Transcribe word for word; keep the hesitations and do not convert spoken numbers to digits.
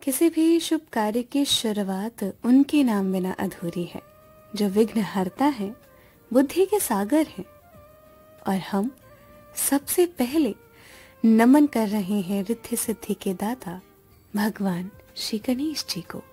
किसी भी शुभ कार्य की शुरुआत उनके नाम बिना अधूरी है जो विघ्न हरता है, बुद्धि के सागर है। और हम सबसे पहले नमन कर रहे हैं रिद्धि सिद्धि के दाता भगवान श्री गणेश जी को।